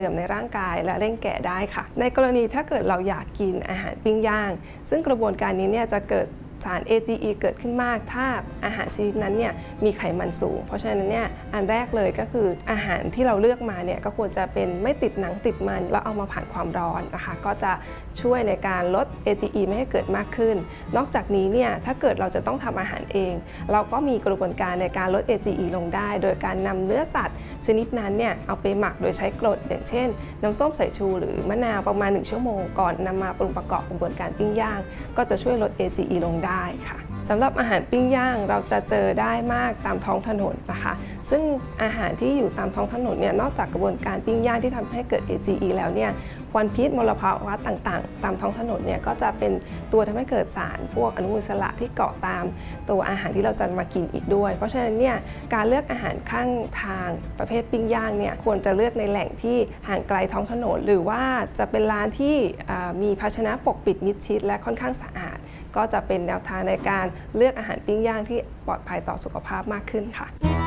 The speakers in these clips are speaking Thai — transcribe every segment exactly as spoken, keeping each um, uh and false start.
เสื่อมในร่างกายและเร่งแก่ได้ค่ะในกรณีถ้าเกิดเราอยากกินอาหารปิ้งย่างซึ่งกระบวนการนี้เนี่ยจะเกิดสาร เอ จี อี เกิดขึ้นมากถ้าอาหารชนิดนั้นเนี่ยมีไขมันสูงเพราะฉะนั้นเนี่ยอันแรกเลยก็คืออาหารที่เราเลือกมาเนี่ยก็ควรจะเป็นไม่ติดหนังติดมันแล้วเอามาผ่านความร้อนนะคะก็จะช่วยในการลด เอ จี อี ไม่ให้เกิดมากขึ้นนอกจากนี้เนี่ยถ้าเกิดเราจะต้องทำอาหารเองเราก็มีกระบวนการในการลด เอ จี อี ลงได้โดยการนำเนื้อสัตว์ชนิดนั้นเนี่ยเอาไปหมักโดยใช้กรดอย่างเช่นน้ำส้มสายชูหรือมะนาวประมาณหนึ่งชั่วโมงก่อนนำมาปรุงประกอบกระบวนการปิ้งย่างก็จะช่วยลด เอ จี อี ลงได้ค่ะสำหรับอาหารปิ้งย่างเราจะเจอได้มากตามท้องถนนนะคะซึ่งอาหารที่อยู่ตามท้องถนนเนี่ยนอกจากกระบวนการปิ้งย่างที่ทำให้เกิด เอ จี อี แล้วเนี่ยควันพิษมลภาวะต่างๆตามท้องถนนเนี่ยก็จะเป็นตัวทำให้เกิดสารพวกอนุมูลอิสระที่เกาะตามตัวอาหารที่เราจะมากินอีกด้วยเพราะฉะนั้นเนี่ยการเลือกอาหารข้างทางประเภทปิ้งย่างเนี่ยควรจะเลือกในแหล่งที่ห่างไกลท้องถนนหรือว่าจะเป็นร้านที่มีภาชนะปกปิดมิดชิดและค่อนข้างสะอาดก็จะเป็นแนวทางในการเลือกอาหารปิ้งย่างที่ปลอดภัยต่อสุขภาพมากขึ้นค่ะ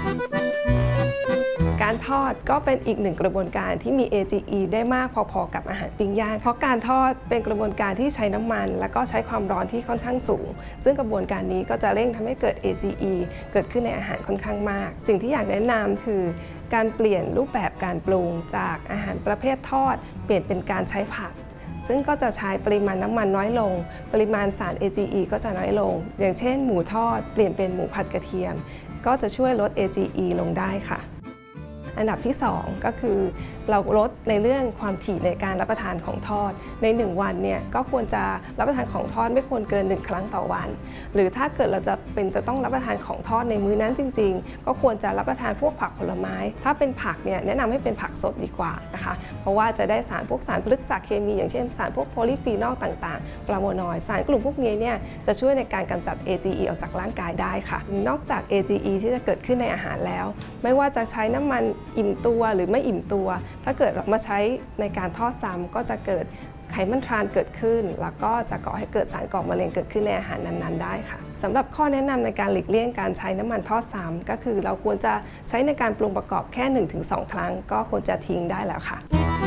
การทอดก็เป็นอีกหนึ่งกระบวนการที่มี เอ จี อี ได้มากพอๆกับอาหารปิ้งย่างเพราะการทอดเป็นกระบวนการที่ใช้น้ำมันและก็ใช้ความร้อนที่ค่อนข้างสูงซึ่งกระบวนการนี้ก็จะเร่งทำให้เกิด เอ จี อี เกิดขึ้นในอาหารค่อนข้างมากสิ่งที่อยากแนะนำคือการเปลี่ยนรูปแบบการปรุงจากอาหารประเภททอดเปลี่ยนเป็นการใช้ผัดซึ่งก็จะใช้ปริมาณน้ำมันน้อยลงปริมาณสาร เอ จี อี ก็จะน้อยลงอย่างเช่นหมูทอดเปลี่ยนเป็นหมูผัดกระเทียมก็จะช่วยลด เอ จี อี ลงได้ค่ะอันดับที่สองก็คือเราลดในเรื่องความถี่ในการรับประทานของทอดในหนึ่งวันเนี่ยก็ควรจะรับประทานของทอดไม่ควรเกินหนึ่งครั้งต่อวันหรือถ้าเกิดเราจะเป็นจะต้องรับประทานของทอดในมื้อนั้นจริงๆก็ควรจะรับประทานพวกผักผลไม้ถ้าเป็นผักเนี่ยแนะนำให้เป็นผักสดดีกว่านะคะเพราะว่าจะได้สารพวกสารพฤกษเคมีอย่างเช่นสารพวกโพลีฟีนอลต่างๆฟลาโวนอยด์สารกลุ่มพวกนี้เนี่ยจะช่วยในการกำจัด เอ จี อี ออกจากร่างกายได้ค่ะนอกจาก เอ จี อี ที่จะเกิดขึ้นในอาหารแล้วไม่ว่าจะใช้น้ำมันอิ่มตัวหรือไม่อิ่มตัวถ้าเกิดเรามาใช้ในการทอดซ้ำก็จะเกิดไขมันทรานเกิดขึ้นแล้วก็จะก่อให้เกิดสารก่อมะเร็งเกิดขึ้นในอาหารนั้นๆได้ค่ะสำหรับข้อแนะนำในการหลีกเลี่ยงการใช้น้ำมันทอดซ้ำก็คือเราควรจะใช้ในการปรุงประกอบแค่ หนึ่งถึงสอง ครั้งก็ควรจะทิ้งได้แล้วค่ะ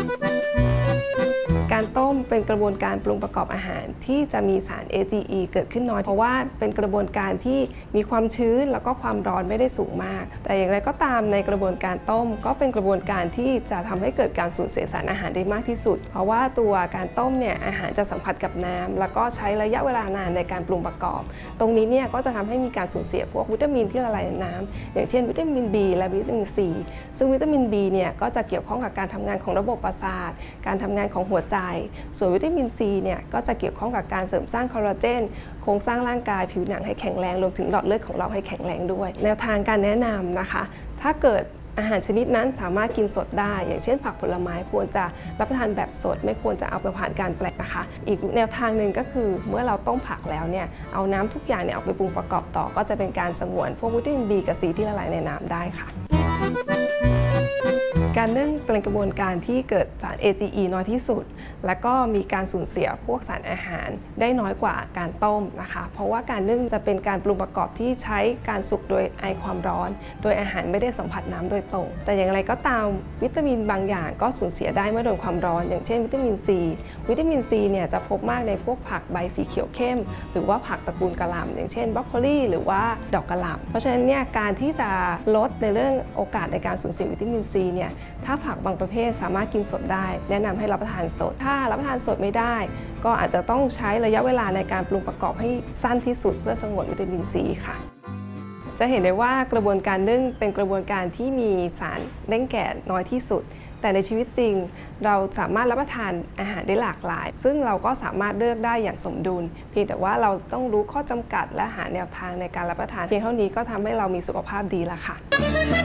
การต้มเป็นกระบวนการปรุงประกอบอาหารที่จะมีสาร เอ จี อี เกิดขึ้นน้อยเพราะว่าเป็นกระบวนการที่มีความชื้นแล้วก็ความร้อนไม่ได้สูงมากแต่อย่างไรก็ตามในกระบวนการต้มก็เป็นกระบวนการที่จะทำให้เกิดการสูญเสียสารอาหารได้มากที่สุดเพราะว่าตัวการต้มเนี่ยอาหารจะสัมผัสกับน้ำแล้วก็ใช้ระยะเวลานานในการปรุงประกอบตรงนี้เนี่ยก็จะทำให้มีการสูญเสียพวกวิตามินที่ละลายในน้ำอย่างเช่นวิตามิน บี และวิตามิน ซี ซึ่งวิตามิน บี เนี่ยก็จะเกี่ยวข้องกับการทำงานของระบบประสาทการทำงานของหัวใจส่วนวิตามิน ซี เนี่ยก็จะเกี่ยวข้องกับการเสริมสร้างคอลลาเจนโครงสร้างร่างกายผิวหนังให้แข็งแรงรวมถึงหลอดเลือดของเราให้แข็งแรงด้วยแนวทางการแนะนำนะคะถ้าเกิดอาหารชนิดนั้นสามารถกินสดได้อย่างเช่นผักผลไม้ควรจะรับประทานแบบสดไม่ควรจะเอาไปผ่านการแปลงนะคะอีกแนวทางหนึ่งก็คือเมื่อเราต้มผักแล้วเนี่ยเอาน้ำทุกอย่างเนี่ยเอาไปปรุงประกอบต่อก็จะเป็นการสงวนพวกวิตามิน บี กับ ซี ที่ละลายในน้ำได้ค่ะการนึ่งเป็นกระบวนการที่เกิดสาร เอ จี อี น้อยที่สุดและก็มีการสูญเสียพวกสารอาหารได้น้อยกว่าการต้มนะคะเพราะว่าการนึ่งจะเป็นการปรุงประกอบที่ใช้การสุกโดยไอความร้อนโดยอาหารไม่ได้สัมผัสน้ำโดยตรงแต่อย่างไรก็ตามวิตามินบางอย่างก็สูญเสียได้เมื่อโดนความร้อนอย่างเช่นวิตามิน ซี วิตามิน ซี เนี่ยจะพบมากในพวกผักใบสีเขียวเข้มหรือว่าผักตระกูลกะหล่ำอย่างเช่นบรอกโคลีหรือว่าดอกกะหล่ำเพราะฉะนั้นเนี่ยการที่จะลดในเรื่องโอกาสในการสูญเสียวิตามิน ซี เนี่ยถ้าผักบางประเภทสามารถกินสดได้แนะนำให้รับประทานสดถ้ารับประทานสดไม่ได้ก็อาจจะต้องใช้ระยะเวลาในการปรุงประกอบให้สั้นที่สุดเพื่อสงวนวิตามิน ซี ค่ะจะเห็นได้ว่ากระบวนการนึ่งเป็นกระบวนการที่มีสารเร่งแก่น้อยที่สุดแต่ในชีวิตจริงเราสามารถรับประทานอาหารได้หลากหลายซึ่งเราก็สามารถเลือกได้อย่างสมดุลเพียงแต่ว่าเราต้องรู้ข้อจำกัดและหาแนวทางในการรับประทานเพียงเท่านี้ก็ทำให้เรามีสุขภาพดีแล้วค่ะ